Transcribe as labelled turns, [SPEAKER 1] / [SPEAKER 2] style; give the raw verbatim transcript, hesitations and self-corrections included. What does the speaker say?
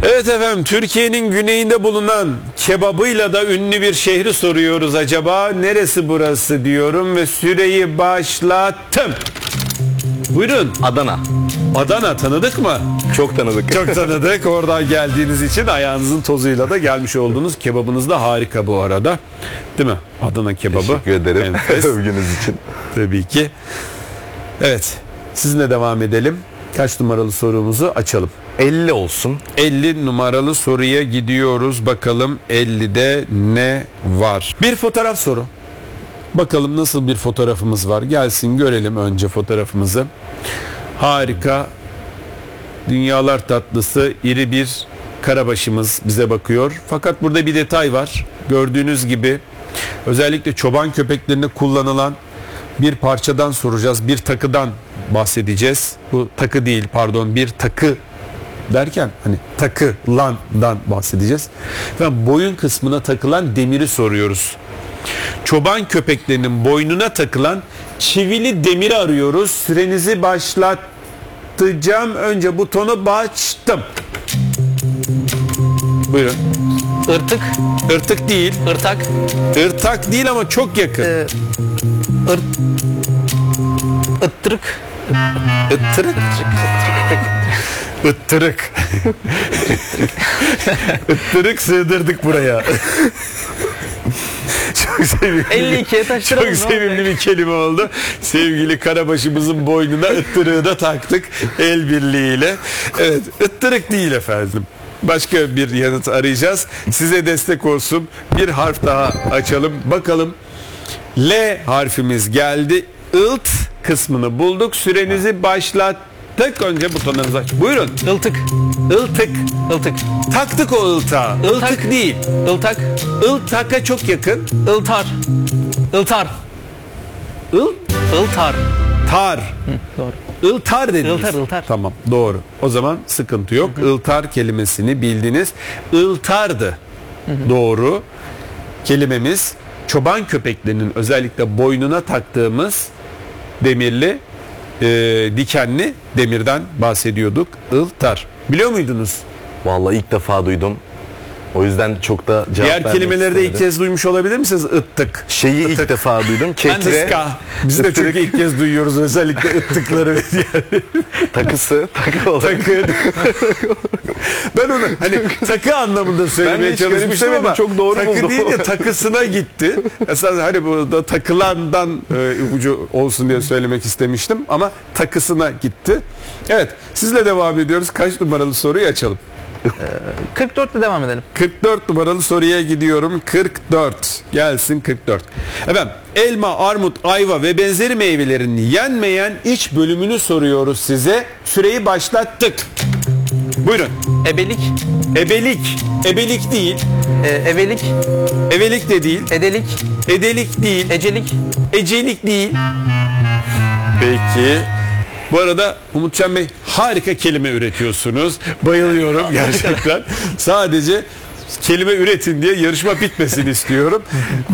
[SPEAKER 1] Evet efendim, Türkiye'nin güneyinde bulunan kebabıyla da ünlü bir şehri soruyoruz. Acaba neresi burası diyorum ve süreyi başlattım. Buyurun.
[SPEAKER 2] Adana.
[SPEAKER 1] Adana, tanıdık mı?
[SPEAKER 2] Çok tanıdık.
[SPEAKER 1] Çok tanıdık. Oradan geldiğiniz için ayağınızın tozuyla da gelmiş olduğunuz kebabınız da harika bu arada. Değil mi? Adana kebabı.
[SPEAKER 2] Teşekkür ederim övgünüz için.
[SPEAKER 1] Tabii ki. Evet. Sizinle devam edelim. Kaç numaralı sorumuzu açalım?
[SPEAKER 2] elli olsun.
[SPEAKER 1] elli numaralı soruya gidiyoruz. Bakalım ellide ne var? Bir fotoğraf soru. Bakalım nasıl bir fotoğrafımız var. Gelsin görelim önce fotoğrafımızı. Harika. Dünyalar tatlısı iri bir karabaşımız bize bakıyor. Fakat burada bir detay var. Gördüğünüz gibi özellikle çoban köpeklerinde kullanılan bir parçadan soracağız. Bir takıdan bahsedeceğiz. Bu takı değil, pardon, bir takı derken hani takılandan bahsedeceğiz. Ve boyun kısmına takılan demiri soruyoruz. Çoban köpeklerinin boynuna takılan çivili demiri arıyoruz. Sürenizi başlatacağım. Önce butonu açtım. Buyurun.
[SPEAKER 3] Irtık,
[SPEAKER 1] Irtık değil.
[SPEAKER 3] ırtak,
[SPEAKER 1] Irtak değil ama çok yakın.
[SPEAKER 3] e, ırt, ıttırık,
[SPEAKER 1] Ittırık. Ittırık. Ittırık sığdırdık buraya. Çok sevimli.
[SPEAKER 3] elli ikiye taşıralım.
[SPEAKER 1] Çok sevimli bir kelime oldu. Sevgili karabaşımızın boynuna ıttırığı da taktık el birliğiyle. Evet, ıttırık değil efendim. Başka bir yanıt arayacağız. Size destek olsun. Bir harf daha açalım. Bakalım. L harfimiz geldi. Ilt kısmını bulduk. Sürenizi başlattık. Önce butonlarınızı aç. Buyurun.
[SPEAKER 3] Iltık,
[SPEAKER 1] Iltık.
[SPEAKER 3] ıltık,
[SPEAKER 1] Taktık o ılta. Iltık
[SPEAKER 3] Iltak.
[SPEAKER 1] değil.
[SPEAKER 3] ıltak,
[SPEAKER 1] Iltaka çok yakın.
[SPEAKER 3] ıltar, ıltar,
[SPEAKER 1] Il
[SPEAKER 3] ıltar.
[SPEAKER 1] tar.
[SPEAKER 3] Doğru.
[SPEAKER 1] Iltar dediniz.
[SPEAKER 3] Iltar, ıltar.
[SPEAKER 1] Tamam, doğru. O zaman sıkıntı yok. Iltar kelimesini bildiniz. Iltardı. Doğru. Kelimemiz çoban köpeklerinin özellikle boynuna taktığımız demirli, e, dikenli demirden bahsediyorduk. Iltar. Biliyor muydunuz?
[SPEAKER 2] Vallahi ilk defa duydum. O yüzden çok da cevap
[SPEAKER 1] Diğer
[SPEAKER 2] vermek
[SPEAKER 1] kelimeleri de ilk
[SPEAKER 2] istemedim.
[SPEAKER 1] kez duymuş olabilir misiniz? Ittık.
[SPEAKER 2] Şeyi ilk defa duydum. Kekre,
[SPEAKER 1] Iska. Biz de çünkü ilk kez duyuyoruz özellikle ıttıkları ve diğer
[SPEAKER 2] takısı, takı olarak.
[SPEAKER 1] takı. Ben onu hani takı anlamında söylemeye
[SPEAKER 2] hiç
[SPEAKER 1] çalışmıştım
[SPEAKER 2] garipsemedim,
[SPEAKER 1] ama
[SPEAKER 2] çok doğru
[SPEAKER 1] takı
[SPEAKER 2] buldum.
[SPEAKER 1] deyince takısına gitti. Esas hani burada takılandan e, ipucu olsun diye söylemek istemiştim ama takısına gitti. Evet, sizle devam ediyoruz. Kaç numaralı soruyu açalım?
[SPEAKER 3] kırk dört ile devam edelim.
[SPEAKER 1] kırk dört numaralı soruya gidiyorum. kırk dört. Gelsin kırk dört. Efendim, elma, armut, ayva ve benzeri meyvelerin yenmeyen iç bölümünü soruyoruz size. Süreyi başlattık. Buyurun.
[SPEAKER 3] Ebelik,
[SPEAKER 1] Ebelik. Ebelik değil.
[SPEAKER 3] e, evelik,
[SPEAKER 1] Evelik de değil.
[SPEAKER 3] edelik,
[SPEAKER 1] Edelik değil.
[SPEAKER 3] ecelik,
[SPEAKER 1] Ecelik değil. Peki. Bu arada Umutcan Bey, harika kelime üretiyorsunuz. Bayılıyorum gerçekten. Sadece kelime üretin diye yarışma bitmesini istiyorum.